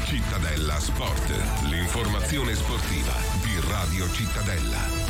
Cittadella Sport, l'informazione sportiva di Radio Cittadella.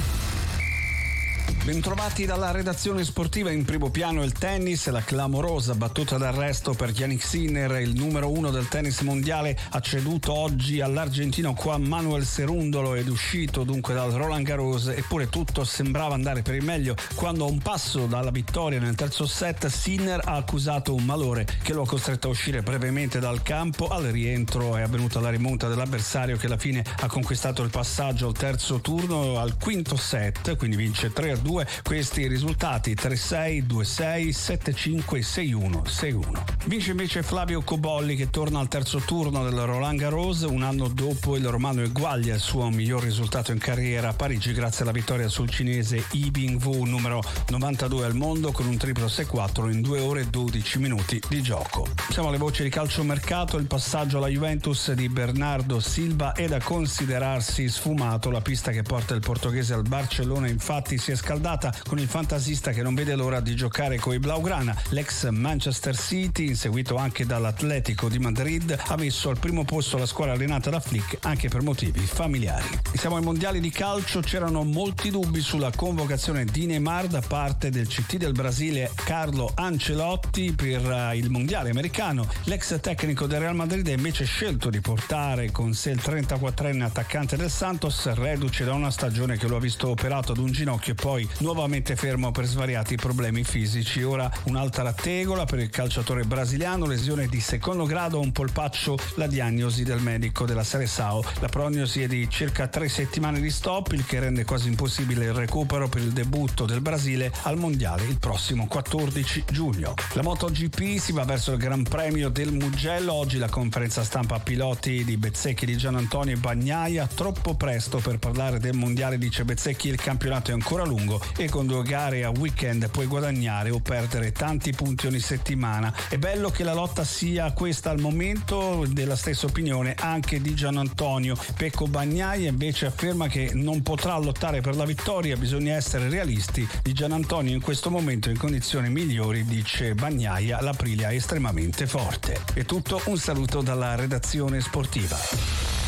Bentrovati dalla redazione sportiva. In primo piano il tennis, la clamorosa battuta d'arresto per Jannik Sinner, il numero 1 del tennis mondiale, ha ceduto oggi all'argentino Juan Manuel Cerúndolo ed uscito dunque dal Roland Garros. Eppure tutto sembrava andare per il meglio quando, a un passo dalla vittoria nel terzo set, Sinner ha accusato un malore che lo ha costretto a uscire brevemente dal campo. Al rientro è avvenuta la rimonta dell'avversario, che alla fine ha conquistato il passaggio al terzo turno al quinto set, quindi vince 3-2. Questi risultati: 3-6, 2-6, 7-5, 6-1, 6-1. Vince invece Flavio Cobolli, che torna al terzo turno del Roland Garros un anno dopo il romano eguaglia il suo miglior risultato in carriera a Parigi grazie alla vittoria sul cinese Yi Bingwu, numero 92 al mondo, con un triplo 6-4 in 2 ore e 12 minuti di gioco. Siamo alle voci di calciomercato. Il passaggio alla Juventus di Bernardo Silva è da considerarsi sfumato. La pista che porta il portoghese al Barcellona infatti si è scaldata con il fantasista, che non vede l'ora di giocare coi Blaugrana. L'ex Manchester City, inseguito anche dall'Atletico di Madrid, ha messo al primo posto la squadra allenata da Flick anche per motivi familiari. Siamo ai mondiali di calcio. C'erano molti dubbi sulla convocazione di Neymar da parte del CT del Brasile Carlo Ancelotti per il mondiale americano. L'ex tecnico del Real Madrid ha invece scelto di portare con sé il 34enne attaccante del Santos, reduce da una stagione che lo ha visto operato ad un ginocchio e poi nuovamente fermo per svariati problemi fisici. Ora un'altra tegola per il calciatore brasiliano, lesione di secondo grado, un polpaccio, la diagnosi del medico della Seleção. La prognosi è di circa 3 settimane di stop, il che rende quasi impossibile il recupero per il debutto del Brasile al mondiale il prossimo 14 giugno. La MotoGP si va verso il Gran Premio del Mugello. Oggi la conferenza stampa a piloti di Bezzecchi, di Giannantonio e Bagnaia. Troppo presto per parlare del mondiale, dice Bezzecchi, il campionato è ancora lungo e con 2 gare a weekend puoi guadagnare o perdere tanti punti ogni settimana. È bello che la lotta sia questa al momento, della stessa opinione anche di Giannantonio. Pecco Bagnaia invece afferma che non potrà lottare per la vittoria, bisogna essere realisti. Di Giannantonio in questo momento in condizioni migliori, dice Bagnaia, l'Aprilia è estremamente forte. È tutto, un saluto dalla redazione sportiva.